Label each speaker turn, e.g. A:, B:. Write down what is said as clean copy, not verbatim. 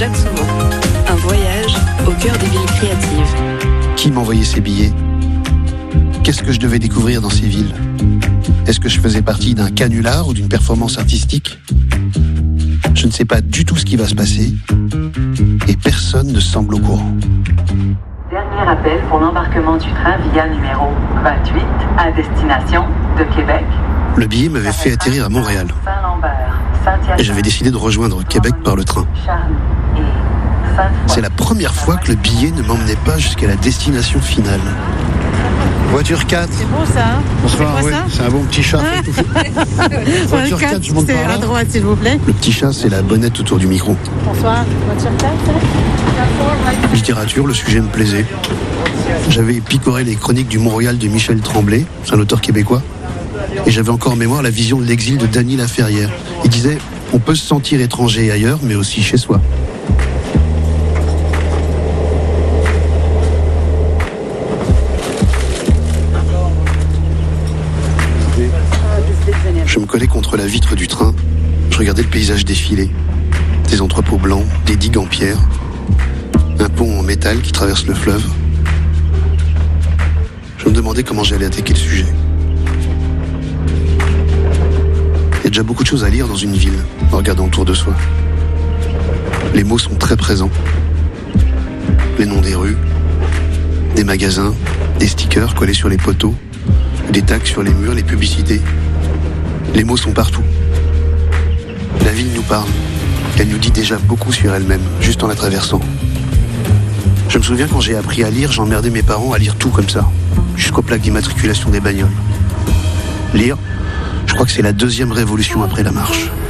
A: Jacques Sauvant. Un voyage au cœur des villes créatives.
B: Qui m'envoyait ces billets ? Qu'est-ce que je devais découvrir dans ces villes ? Est-ce que je faisais partie d'un canular ou d'une performance artistique ? Je ne sais pas du tout ce qui va se passer et personne ne semble au courant.
C: Dernier appel pour l'embarquement du train via numéro 28 à destination de Québec.
B: Le billet m'avait fait atterrir à Montréal et j'avais décidé de rejoindre Québec par le train. C'est la première fois que le billet ne m'emmenait pas jusqu'à la destination finale. Voiture 4.
D: C'est beau ça, hein?
B: Bonsoir, oui, c'est un bon petit chat. Voiture 4, je monte par là.
D: À droite, s'il vous plaît.
B: Le petit chat, c'est la bonnette autour du micro.
D: Bonsoir, voiture 4.
B: Littérature, le sujet me plaisait. J'avais picoré les chroniques du Mont-Royal de Michel Tremblay, c'est un auteur québécois. Et j'avais encore en mémoire la vision de l'exil de Dany Laferrière. Il disait, on peut se sentir étranger ailleurs, mais aussi chez soi. Je me collais contre la vitre du train. Je regardais le paysage défiler. Des entrepôts blancs, des digues en pierre, un pont en métal qui traverse le fleuve. Je me demandais comment j'allais attaquer le sujet. Il y a déjà beaucoup de choses à lire dans une ville, en regardant autour de soi. Les mots sont très présents. Les noms des rues, des magasins, des stickers collés sur les poteaux, des tags sur les murs, les publicités. Les mots sont partout. La ville nous parle. Elle nous dit déjà beaucoup sur elle-même, juste en la traversant. Je me souviens quand j'ai appris à lire, j'emmerdais mes parents à lire tout comme ça, jusqu'aux plaques d'immatriculation des bagnoles. Lire, je crois que c'est la deuxième révolution après la marche.